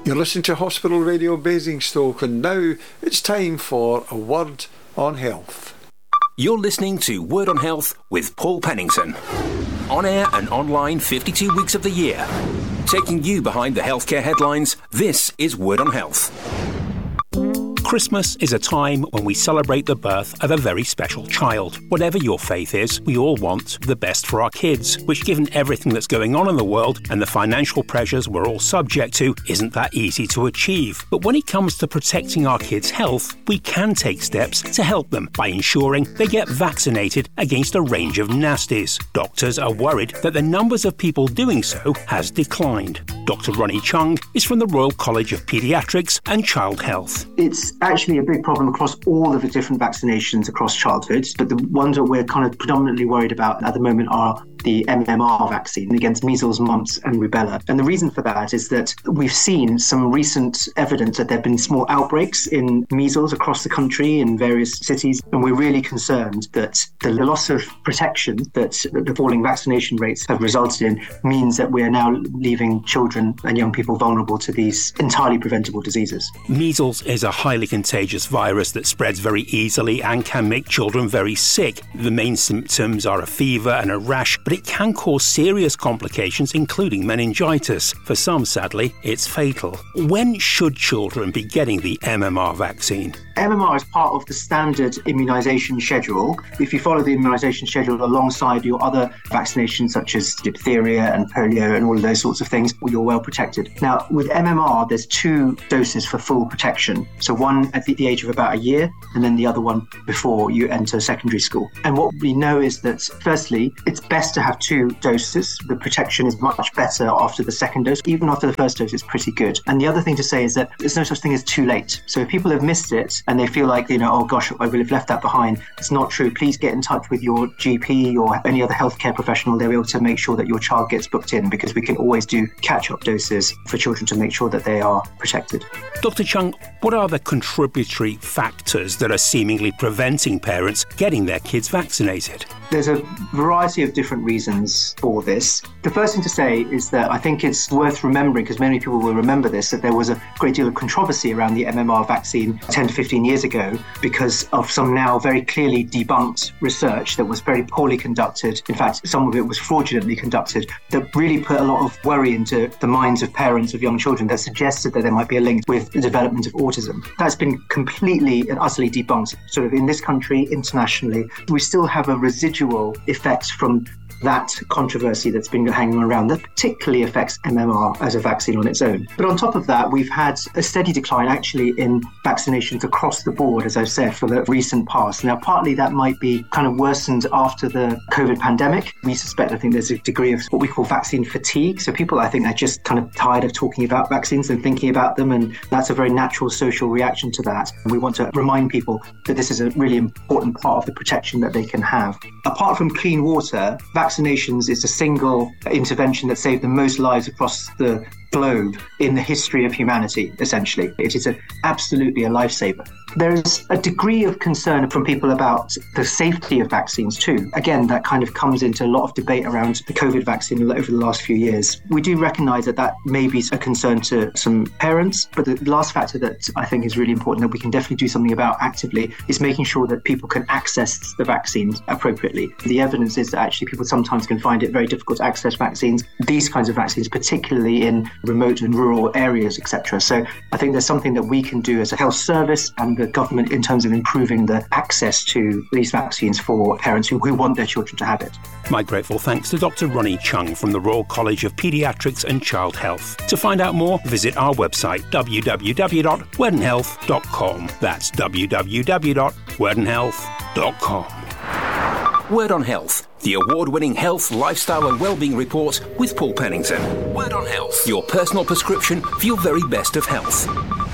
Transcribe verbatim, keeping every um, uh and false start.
You're listening to Hospital Radio Basingstoke, and now it's time for a Word on Health. You're listening to Word on Health with Paul Pennington. On air and online fifty-two weeks of the year. Taking you behind the healthcare headlines, this is Word on Health. Christmas is a time when we celebrate the birth of a very special child. Whatever your faith is, we all want the best for our kids, which, given everything that's going on in the world and the financial pressures we're all subject to, isn't that easy to achieve. But when it comes to protecting our kids' health, we can take steps to help them by ensuring they get vaccinated against a range of nasties. Doctors are worried that the numbers of people doing so has declined. Doctor Ronnie Chung is from the Royal College of Paediatrics and Child Health. It's actually a big problem across all of the different vaccinations across childhood, but the ones that we're kind of predominantly worried about at the moment are the M M R vaccine against measles, mumps and rubella. And the reason for that is that we've seen some recent evidence that there have been small outbreaks in measles across the country in various cities, and we're really concerned that the loss of protection that the falling vaccination rates have resulted in means that we're now leaving children and young people vulnerable to these entirely preventable diseases. Measles is a highly contagious virus that spreads very easily and can make children very sick. The main symptoms are a fever and a rash, but it can cause serious complications, including meningitis. For some, sadly, it's fatal. When should children be getting the M M R vaccine? M M R is part of the standard immunisation schedule. If you follow the immunisation schedule alongside your other vaccinations, such as diphtheria and polio and all of those sorts of things, you're well protected. Now, with M M R, there's two doses for full protection. So one at the age of about a year, and then the other one before you enter secondary school. And what we know is that, firstly, it's best to have two doses. The protection is much better after the second dose. Even after the first dose, it's pretty good. And the other thing to say is that there's no such thing as too late. So if people have missed it and they feel like, you know, oh gosh, I will have left that behind, it's not true. Please get in touch with your G P or any other healthcare professional. They'll be able to make sure that your child gets booked in, because we can always do catch-up doses for children to make sure that they are protected. Doctor Chung, what are the contributory factors that are seemingly preventing parents getting their kids vaccinated? There's a variety of different reasons for this. The first thing to say is that I think it's worth remembering, because many people will remember this, that there was a great deal of controversy around the M M R vaccine ten to fifteen years ago because of some now very clearly debunked research that was very poorly conducted. In fact, some of it was fraudulently conducted, that really put a lot of worry into the minds of parents of young children, that suggested that there might be a link with the development of autism. That's been completely and utterly debunked. Sort of in this country, internationally, we still have a residual effects from that controversy that's been hanging around that particularly affects M M R as a vaccine on its own. But on top of that, we've had a steady decline actually in vaccinations across the board, as I've said, for the recent past. Now, partly that might be kind of worsened after the COVID pandemic. We suspect, I think there's a degree of what we call vaccine fatigue. So people, I think, are just kind of tired of talking about vaccines and thinking about them. And that's a very natural social reaction to that. And we want to remind people that this is a really important part of the protection that they can have. Apart from clean water, vaccinations is a single intervention that saved the most lives across the globe in the history of humanity, essentially. It is a, absolutely a lifesaver. There is a degree of concern from people about the safety of vaccines too. Again, that kind of comes into a lot of debate around the COVID vaccine over the last few years. We do recognise that that may be a concern to some parents, but the last factor that I think is really important that we can definitely do something about actively is making sure that people can access the vaccines appropriately. The evidence is that actually people sometimes can find it very difficult to access vaccines, these kinds of vaccines, particularly in remote and rural areas, et cetera. So I think there's something that we can do as a health service and the government in terms of improving the access to these vaccines for parents who, who want their children to have it. My grateful thanks to Doctor Ronnie Chung from the Royal College of Paediatrics and Child Health. To find out more, visit our website, w w w dot werden health dot com. That's w w w dot werden health dot com. Word on Health, the award-winning health, lifestyle and wellbeing report with Paul Pennington. Word on Health, your personal prescription for your very best of health.